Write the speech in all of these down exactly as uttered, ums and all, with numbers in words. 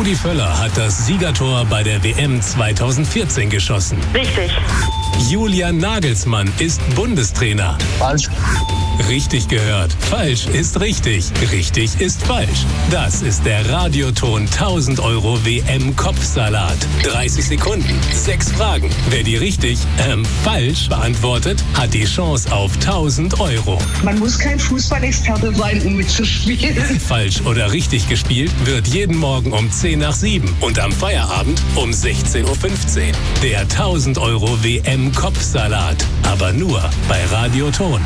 Rudi Völler hat das Siegertor bei der W M zweitausendvierzehn geschossen. Richtig. Julian Nagelsmann ist Bundestrainer. Falsch. Richtig gehört. Falsch ist richtig. Richtig ist falsch. Das ist der Radioton tausend Euro W M-Kopfsalat. dreißig Sekunden, sechs Fragen. Wer die richtig, ähm, falsch beantwortet, hat die Chance auf tausend Euro. Man muss kein Fußballexperte sein, um mitzuspielen. Falsch oder richtig gespielt wird jeden Morgen um zehn nach sieben und am Feierabend um sechzehn Uhr fünfzehn. Der tausend Euro W M-Kopfsalat. Aber nur bei Radioton.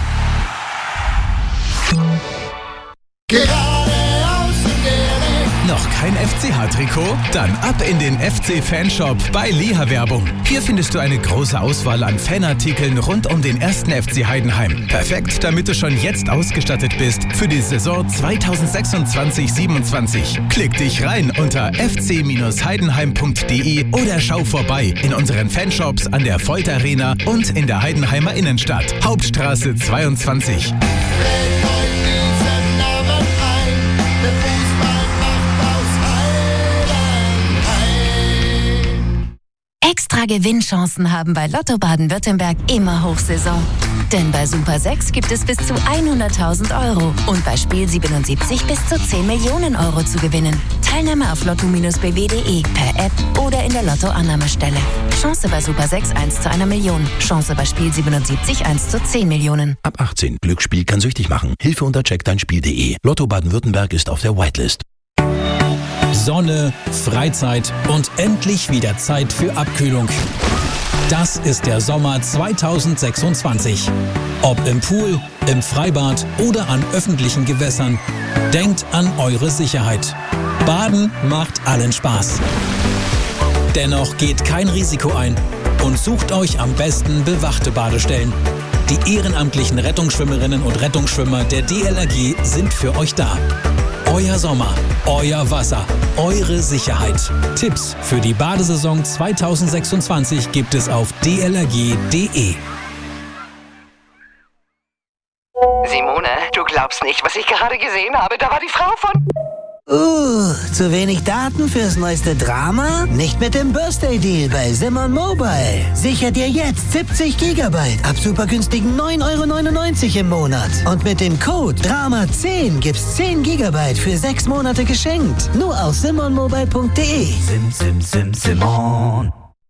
Noch kein F C H-Trikot? Dann ab in den F C-Fanshop bei Liha Werbung. Hier findest du eine große Auswahl an Fanartikeln rund um den ersten F C Heidenheim. Perfekt, damit du schon jetzt ausgestattet bist für die Saison zweitausendsechsundzwanzig siebenundzwanzig. Klick dich rein unter f c heidenheim punkt d e oder schau vorbei in unseren Fanshops an der Volt Arena und in der Heidenheimer Innenstadt. Hauptstraße zweiundzwanzig. Extra Gewinnchancen haben bei Lotto Baden-Württemberg immer Hochsaison. Denn bei Super sechs gibt es bis zu hunderttausend Euro und bei Spiel siebenundsiebzig bis zu zehn Millionen Euro zu gewinnen. Teilnahme auf lotto Bindestrich b w punkt d e, per App oder in der Lotto-Annahmestelle. Chance bei Super sechs eins zu einer Million. Chance bei Spiel siebenundsiebzig eins zu zehn Millionen. Ab achtzehn. Glücksspiel kann süchtig machen. Hilfe unter check dein Spiel punkt d e. Lotto Baden-Württemberg ist auf der Whitelist. Sonne, Freizeit und endlich wieder Zeit für Abkühlung. Das ist der Sommer zweitausendsechsundzwanzig. Ob im Pool, im Freibad oder an öffentlichen Gewässern, denkt an eure Sicherheit. Baden macht allen Spaß. Dennoch geht kein Risiko ein und sucht euch am besten bewachte Badestellen. Die ehrenamtlichen Rettungsschwimmerinnen und Rettungsschwimmer der D L R G sind für euch da. Euer Sommer, euer Wasser, eure Sicherheit. Tipps für die Badesaison zweitausendsechsundzwanzig gibt es auf d l r g punkt d e. Simone, du glaubst nicht, was ich gerade gesehen habe. Da war die Frau von... Uh, zu wenig Daten fürs neueste Drama? Nicht mit dem Birthday Deal bei Simon Mobile. Sicher dir jetzt siebzig Gigabyte ab super günstigen neun Euro neunundneunzig im Monat. Und mit dem Code Drama zehn gibt's zehn Gigabyte für sechs Monate geschenkt. Nur auf simon mobile punkt d e. Sim, sim, sim, Simon.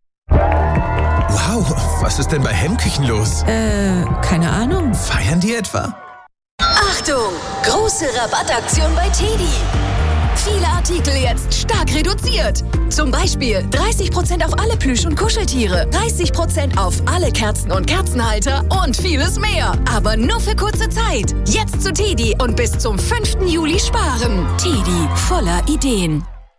Wow, was ist denn bei Hemmküchen los? Äh, keine Ahnung. Feiern die etwa? Achtung! Große Rabattaktion bei Teddy. Viele Artikel jetzt stark reduziert. Zum Beispiel dreißig Prozent auf alle Plüsch- und Kuscheltiere, dreißig Prozent auf alle Kerzen und Kerzenhalter und vieles mehr. Aber nur für kurze Zeit. Jetzt zu Teddy und bis zum fünften Juli sparen. Teddy, voller Ideen.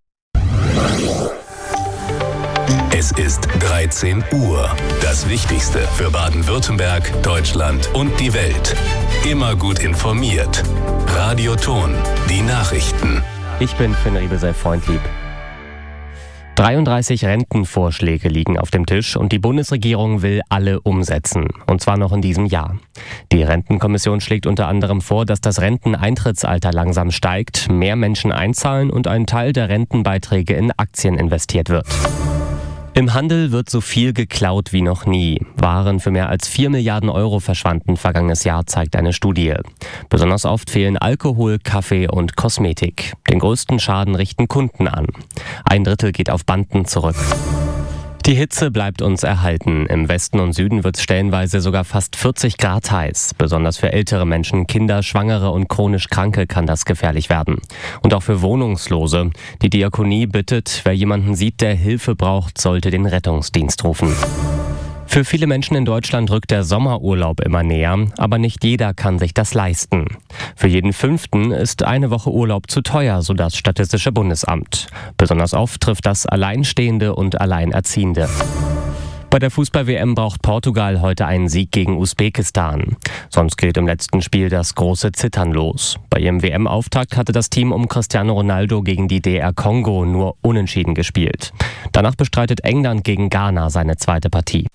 Es ist dreizehn Uhr. Das Wichtigste für Baden-Württemberg, Deutschland und die Welt. Immer gut informiert. Radioton, die Nachrichten. Ich bin Finn Riebel, sei freundlieb. dreiunddreißig Rentenvorschläge liegen auf dem Tisch und die Bundesregierung will alle umsetzen. Und zwar noch in diesem Jahr. Die Rentenkommission schlägt unter anderem vor, dass das Renteneintrittsalter langsam steigt, mehr Menschen einzahlen und ein Teil der Rentenbeiträge in Aktien investiert wird. Im Handel wird so viel geklaut wie noch nie. Waren für mehr als vier Milliarden Euro verschwanden vergangenes Jahr, zeigt eine Studie. Besonders oft fehlen Alkohol, Kaffee und Kosmetik. Den größten Schaden richten Kunden an. Ein Drittel geht auf Banden zurück. Die Hitze bleibt uns erhalten. Im Westen und Süden wird es stellenweise sogar fast vierzig Grad heiß. Besonders für ältere Menschen, Kinder, Schwangere und chronisch Kranke kann das gefährlich werden. Und auch für Wohnungslose. Die Diakonie bittet, wer jemanden sieht, der Hilfe braucht, sollte den Rettungsdienst rufen. Für viele Menschen in Deutschland rückt der Sommerurlaub immer näher, aber nicht jeder kann sich das leisten. Für jeden Fünften ist eine Woche Urlaub zu teuer, so das Statistische Bundesamt. Besonders oft trifft das Alleinstehende und Alleinerziehende. Bei der Fußball-W M braucht Portugal heute einen Sieg gegen Usbekistan. Sonst geht im letzten Spiel das große Zittern los. Bei ihrem W M-Auftakt hatte das Team um Cristiano Ronaldo gegen die D R Kongo nur unentschieden gespielt. Danach bestreitet England gegen Ghana seine zweite Partie.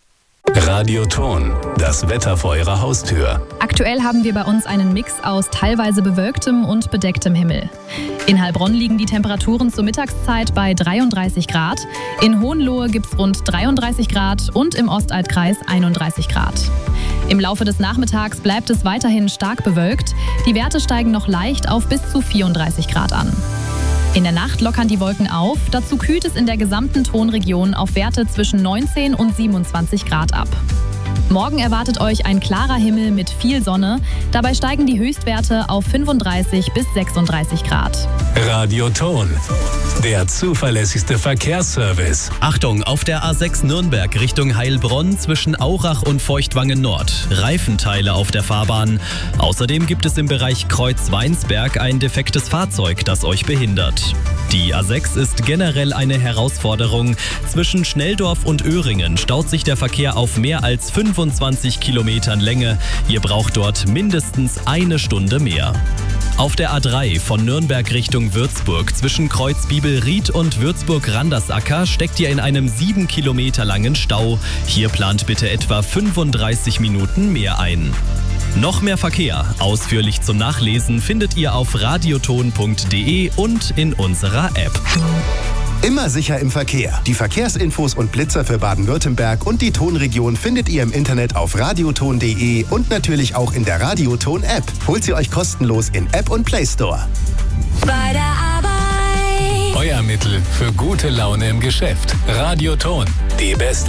Radioton, das Wetter vor Ihrer Haustür. Aktuell haben wir bei uns einen Mix aus teilweise bewölktem und bedecktem Himmel. In Heilbronn liegen die Temperaturen zur Mittagszeit bei dreiunddreißig Grad. In Hohenlohe gibt es rund dreiunddreißig Grad und im Ostaltkreis einunddreißig Grad. Im Laufe des Nachmittags bleibt es weiterhin stark bewölkt. Die Werte steigen noch leicht auf bis zu vierunddreißig Grad an. In der Nacht lockern die Wolken auf, dazu kühlt es in der gesamten Tonregion auf Werte zwischen neunzehn und siebenundzwanzig Grad ab. Morgen erwartet euch ein klarer Himmel mit viel Sonne, dabei steigen die Höchstwerte auf fünfunddreißig bis sechsunddreißig Grad. Radioton, der zuverlässigste Verkehrsservice. Achtung, auf der A sechs Nürnberg Richtung Heilbronn zwischen Aurach und Feuchtwangen Nord. Reifenteile auf der Fahrbahn. Außerdem gibt es im Bereich Kreuz-Weinsberg ein defektes Fahrzeug, das euch behindert. Die A sechs ist generell eine Herausforderung. Zwischen Schnelldorf und Öhringen staut sich der Verkehr auf mehr als fünfundzwanzig Kilometern Länge. Ihr braucht dort mindestens eine Stunde mehr. Auf der A drei von Nürnberg Richtung Würzburg zwischen Kreuz Bibelried und Würzburg-Randersacker steckt ihr in einem sieben Kilometer langen Stau. Hier plant bitte etwa fünfunddreißig Minuten mehr ein. Noch mehr Verkehr, ausführlich zum Nachlesen, findet ihr auf radioton punkt de und in unserer App. Immer sicher im Verkehr. Die Verkehrsinfos und Blitzer für Baden-Württemberg und die Tonregion findet ihr im Internet auf radioton punkt de und natürlich auch in der Radioton-App. Holt sie euch kostenlos in App und Play Store. Bei der Arbeit. Euer Mittel für gute Laune im Geschäft. Radioton, die beste